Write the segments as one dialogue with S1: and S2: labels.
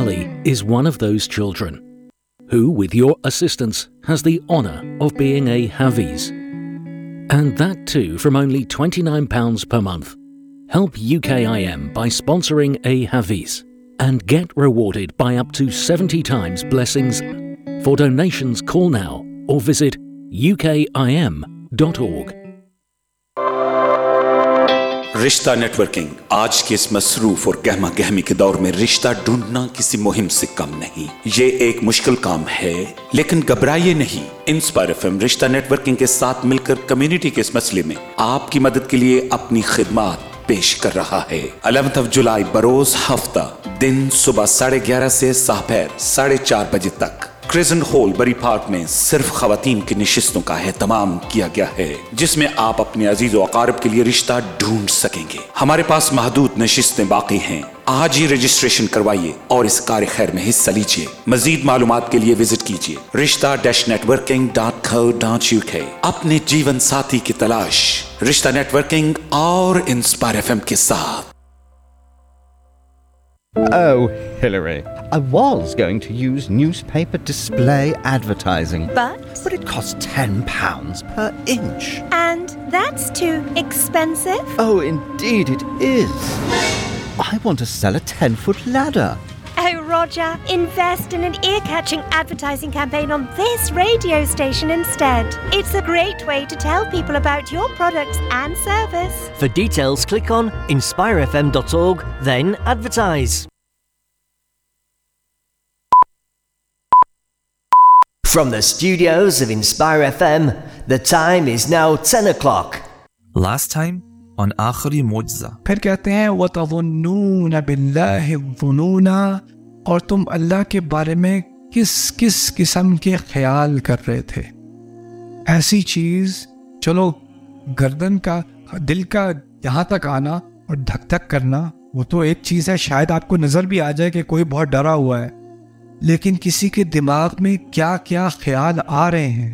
S1: Ali is one of those children who, with your assistance, has the honour of being a Hafiz. And that too from only £29 per month. Help UKIM by sponsoring a Hafiz and get rewarded by up to 70 times blessings. For donations, call now or visit ukim.org.
S2: रिश्ता networking आज के इस मसरूफ और गहमा गहमी के दौर में रिश्ता ढूंढना किसी मुहिम से कम नहीं। ये एक मुश्किल काम है, लेकिन घबराइए नहीं। इंस्पायर एफएम रिश्ता नेटवर्किंग के साथ मिलकर कम्युनिटी के इस मसले में आपकी मदद के लिए अपनी खिदमत पेश कर रहा है। 11 जुलाई बरोज हफ्ता दिन सुबह 11:30 से दोपहर 4:30 बजे तक क्रिजेंट हॉल बरी पार्क में सिर्फ खवातीन की निशिस्तों का एहतमाम किया गया है, जिसमें आप अपने अजीज व अकारिब के लिए रिश्ता ढूंढ सकेंगे। हमारे पास महदूद निशिस्तें बाकी हैं। आज ही रजिस्ट्रेशन करवाइए और इस कार्य खैर में हिस्सा लीजिए। मजीद मालूमात के लिए विजिट कीजिए rishta-networking.co.uk। अपने जीवन साथी की तलाश रिश्ता नेटवर्किंग और इंस्पायर एफएम के साथ।
S3: Oh, Hillary, I was going to use newspaper display advertising. But it costs £10 per inch.
S4: And that's too expensive?
S3: Oh, indeed it is. I want to sell a 10-foot ladder.
S4: Oh, Roger, invest in an ear-catching advertising campaign on this radio station instead. It's a great way to tell people about your products and service.
S5: For details, click on inspirefm.org, then advertise. From the studios of Inspire FM, the time is now 10 o'clock.
S6: Last time on आखिरी मुअज्जा।
S7: फिर कहते हैं वतज़ुन्नून बिल्लाहि ज़ुनूना, और तुम अल्लाह के बारे में किस किस किस्म के ख्याल कर रहे थे। ऐसी चीज़, चलो गर्दन का दिल का यहाँ तक आना और धक धक करना वो तो एक चीज़ है, शायद आपको नज़र भी आ जाए कि कोई बहुत डरा हुआ है, लेकिन किसी के दिमाग में क्या क्या ख्याल आ रहे हैं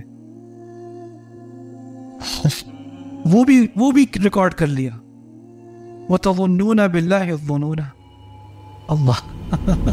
S7: वो भी रिकॉर्ड कर लिया। वतज़ुन्नून बिल्लाहि ज़ुनूना। अल्लाह